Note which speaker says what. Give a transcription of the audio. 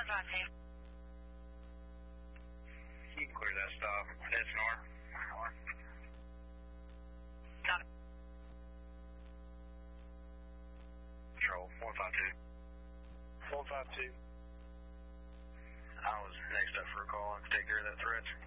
Speaker 1: 452.
Speaker 2: You can clear that stop. That's north.
Speaker 1: Got it.
Speaker 2: Control 452.
Speaker 3: 452.
Speaker 2: I was next up for a call. I can take care of that threat.